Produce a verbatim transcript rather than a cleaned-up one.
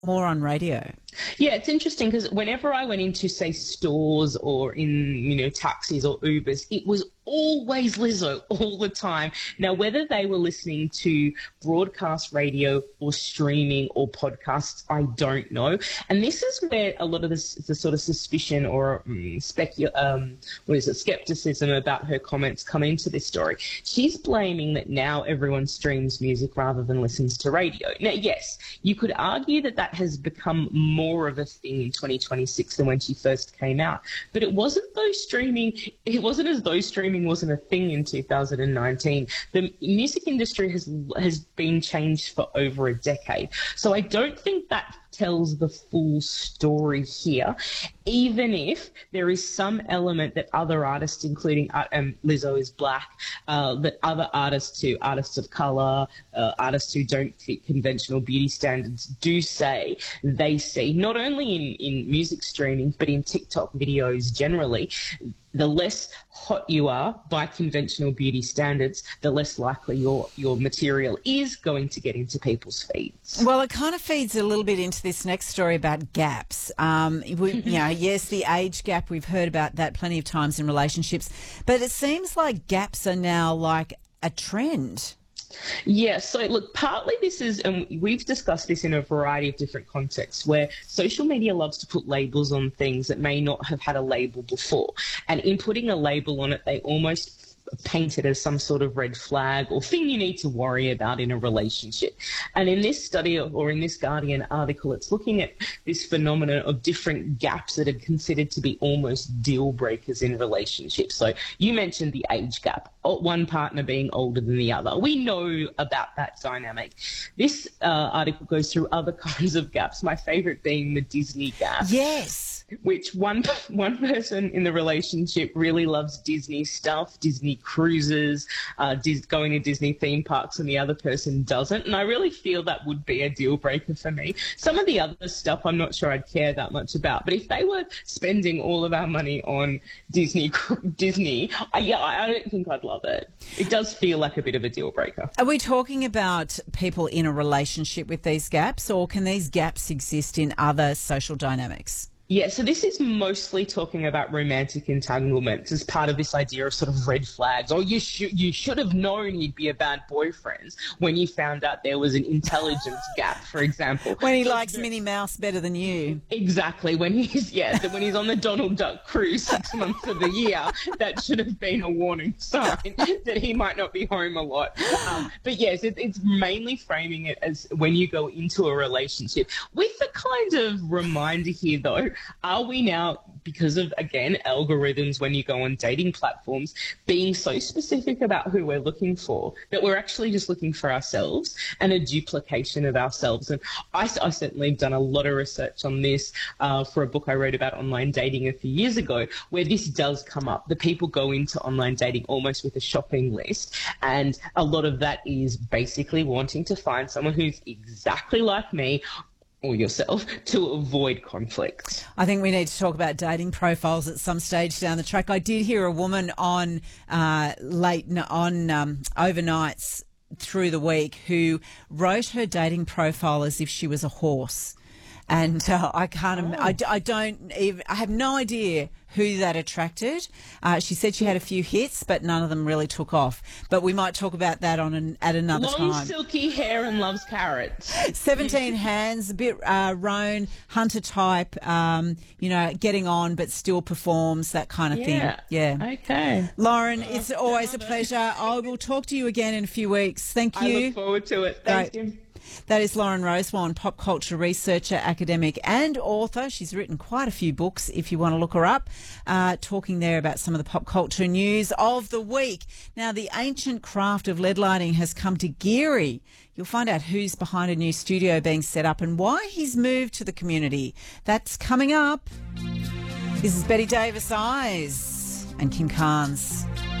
more on radio. Yeah, it's interesting because whenever I went into, say, stores or in, you know, taxis or Ubers, it was always Lizzo all the time. Now, whether they were listening to broadcast radio or streaming or podcasts, I don't know. And this is where a lot of this, the sort of suspicion or um, specu- um, what is it, skepticism about her comments come into this story. She's blaming that now everyone streams music rather than listens to radio. Now, yes, you could argue that that has become more of a thing in twenty twenty-six than when she first came out. But it wasn't though streaming, it wasn't as though streaming wasn't a thing in two thousand nineteen. The music industry has has been changed for over a decade. So I don't think that tells the full story here, even if there is some element that other artists, including uh, um, Lizzo is black, uh, that other artists too, artists of colour, uh, artists who don't fit conventional beauty standards do say they see, not only in, in music streaming, but in TikTok videos generally, the less hot you are by conventional beauty standards, the less likely your, your material is going to get into people's feeds. Well, it kind of feeds a little bit into this next story about gaps. Um, we, you know, yes, the age gap, we've heard about that plenty of times in relationships, but it seems like gaps are now like a trend. Yeah, so look, partly this is, and we've discussed this in a variety of different contexts, where social media loves to put labels on things that may not have had a label before. And in putting a label on it, they almost paint it as some sort of red flag or thing you need to worry about in a relationship. And in this study or in this Guardian article, it's looking at this phenomenon of different gaps that are considered to be almost deal breakers in relationships. So you mentioned the age gap, one partner being older than the other. We know about that dynamic. This uh, article goes through other kinds of gaps, my favorite being the Disney gap. Yes. Which one one person in the relationship really loves Disney stuff, Disney cruises, uh, dis- going to Disney theme parks, and the other person doesn't. And I really feel that would be a deal breaker for me. Some of the other stuff I'm not sure I'd care that much about. But if they were spending all of our money on Disney, Disney, I, yeah, I don't think I'd love it. It does feel like a bit of a deal breaker. Are we talking about people in a relationship with these gaps, or can these gaps exist in other social dynamics? Yeah, so this is mostly talking about romantic entanglements as part of this idea of sort of red flags. Oh, you should you should have known he'd be a bad boyfriend when you found out there was an intelligence gap, for example. When he likes Minnie Mouse better than you. Exactly. When he's yeah, that when he's on the Donald Duck cruise six months of the year, that should have been a warning sign that he might not be home a lot. Um, but yes, it, it's mainly framing it as when you go into a relationship with the kind of reminder here, though. Are we now, because of, again, algorithms when you go on dating platforms, being so specific about who we're looking for that we're actually just looking for ourselves and a duplication of ourselves? And I, I certainly have done a lot of research on this uh, for a book I wrote about online dating a few years ago, where this does come up. The people go into online dating almost with a shopping list, and a lot of that is basically wanting to find someone who's exactly like me, or yourself, to avoid conflict. I think we need to talk about dating profiles at some stage down the track. I did hear a woman on uh, late on um, overnights through the week who wrote her dating profile as if she was a horse. And uh, I can't, oh. I, I don't even, I have no idea who that attracted. Uh, she said she had a few hits, but none of them really took off. But we might talk about that on an, at another Long, time. Long, silky hair and loves carrots. seventeen hands, a bit uh, roan, hunter type, um, you know, getting on but still performs, that kind of yeah. thing. Yeah. Okay. Lauren, it's always a pleasure. I will talk to you again in a few weeks. Thank you. I look forward to it. Thanks, Kim. That is Lauren Rosewarne, pop culture researcher, academic and author. She's written quite a few books if you want to look her up, uh, talking there about some of the pop culture news of the week. Now, the ancient craft of lead lighting has come to Geary. You'll find out who's behind a new studio being set up and why he's moved to the community. That's coming up. This is Betty Davis Eyes and Kim Carnes.